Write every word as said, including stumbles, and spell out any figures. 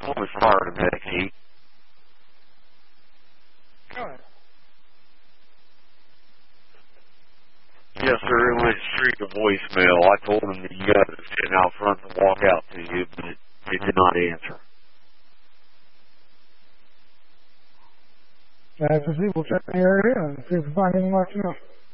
Always fired a medic. Good. Yes, sir. It went straight to voicemail. I told him that you guys were sitting out front to walk out to you, but they did not answer. As I see, we'll check the area and see if we find anything like you know.